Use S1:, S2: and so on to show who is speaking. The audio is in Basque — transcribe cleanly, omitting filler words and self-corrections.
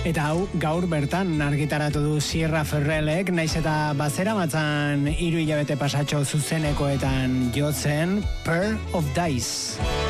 S1: Eta hau gaur bertan argitaratu du Sierra Ferrellek, naiz eta bazera matzan 3 hilabete pasatxo zuzenekoetan jotzen Pair of Dice.